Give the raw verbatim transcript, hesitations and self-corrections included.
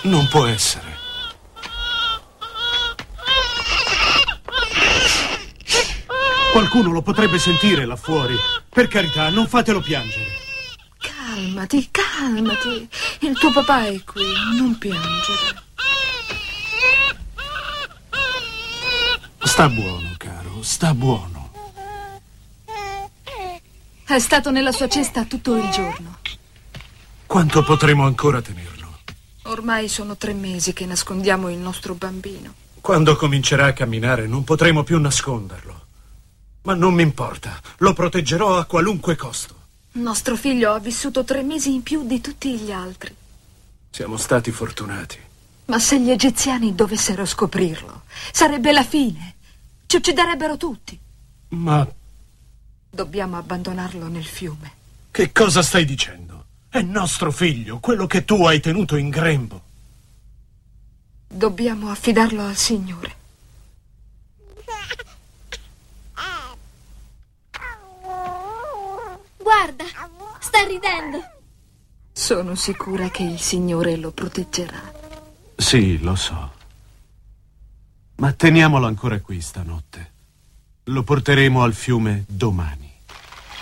Non può essere. Qualcuno lo potrebbe sentire là fuori. Per carità, non fatelo piangere. Calmati, calmati. Il tuo papà è qui, non piangere. Sta buono, caro, sta buono. È stato nella sua cesta tutto il giorno. Quanto potremo ancora tenerlo? Ormai sono tre mesi che nascondiamo il nostro bambino. Quando comincerà a camminare non potremo più nasconderlo. Ma non mi importa, lo proteggerò a qualunque costo. Nostro figlio ha vissuto tre mesi in più di tutti gli altri. Siamo stati fortunati. Ma se gli egiziani dovessero scoprirlo, sarebbe la fine. Ci ucciderebbero tutti. Ma... Dobbiamo abbandonarlo nel fiume. Che cosa stai dicendo? È nostro figlio, quello che tu hai tenuto in grembo. Dobbiamo affidarlo al Signore. Guarda, sta ridendo. Sono sicura che il Signore lo proteggerà. Sì, lo so. Ma teniamolo ancora qui stanotte. Lo porteremo al fiume domani.